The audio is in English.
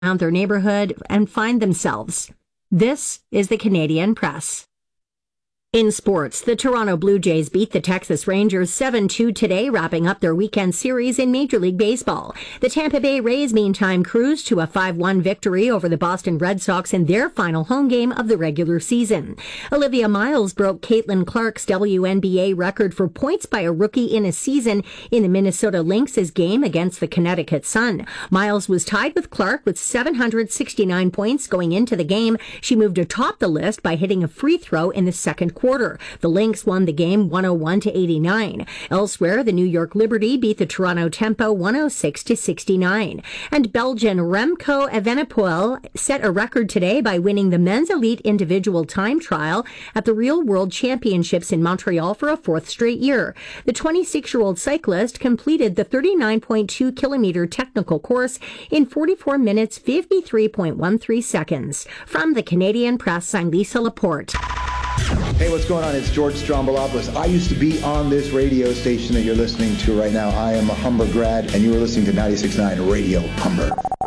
around their neighborhood and find themselves. This is the Canadian Press. In sports, the Toronto Blue Jays beat the Texas Rangers 7-2 today, wrapping up their weekend series in Major League Baseball. The Tampa Bay Rays, meantime, cruised to a 5-1 victory over the Boston Red Sox in their final home game of the regular season. Olivia Miles broke Caitlin Clark's WNBA record for points by a rookie in a season in the Minnesota Lynx' game against the Connecticut Sun. Miles was tied with Clark with 769 points going into the game. She moved atop the list by hitting a free throw in the second quarter. The Lynx won the game 101-89. Elsewhere, the New York Liberty beat the Toronto Tempo 106-69. And Belgian Remco Evenepoel set a record today by winning the men's elite individual time trial at the Real World Championships in Montreal for a fourth straight year. The 26-year-old cyclist completed the 39.2-kilometer technical course in 44 minutes, 53.13 seconds. From the Canadian Press, I'm Lisa Laporte. Hey, what's going on? It's George Strombolopoulos. I used to be on this radio station that you're listening to right now. I am a Humber grad, and you are listening to 96.9 Radio Humber.